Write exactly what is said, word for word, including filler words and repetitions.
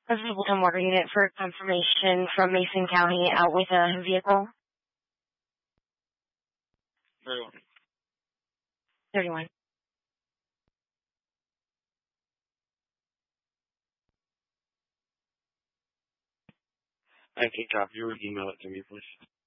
of the Baltimore Water Unit for confirmation from Mason County out with a vehicle. thirty-one. thirty-one. I can't copy. You would email it to me, please.